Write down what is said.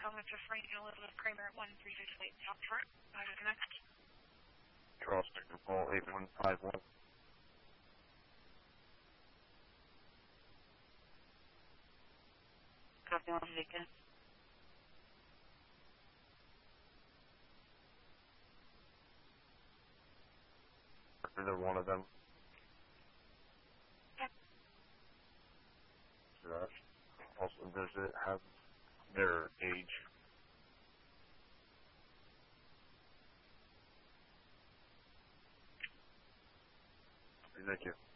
Helmet to Frank and Elizabeth Kramer at 1368 South Front. Connect. Charles Victor Paul 8151. Copy on Vika. Either one of them. Yep. Also, does it have their age? Thank you.